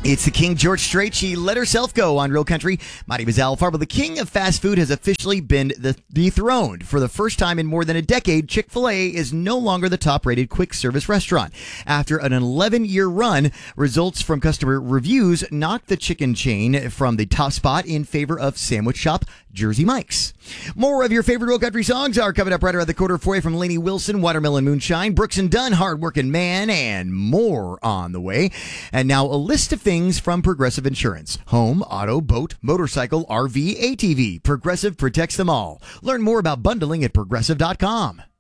It's the King, George Strait. She let herself go on Real Country. My name is Al Farbo. The king of fast food has officially been dethroned. For the first time in more than a decade, Chick-fil-A is no longer the top-rated quick-service restaurant. After an 11-year run, results from customer reviews knocked the chicken chain from the top spot in favor of sandwich shop Jersey Mike's. More of your favorite Real Country songs are coming up right around the corner for you from Lainey Wilson, Watermelon Moonshine, Brooks and Dunn, Hardworking Man, and more on the way. And now a list of things from Progressive Insurance. Home, auto, boat, motorcycle, RV, ATV. Progressive protects them all. Learn more about bundling at Progressive.com.